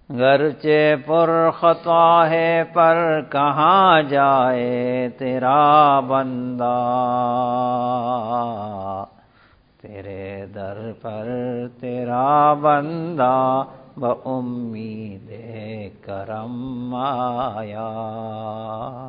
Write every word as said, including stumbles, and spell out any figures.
गरचे पुरखता है पर कहाँ जाए तेरा बंदा, तेरे दर पर तेरा बंदा ब उम्मीदे करम आया।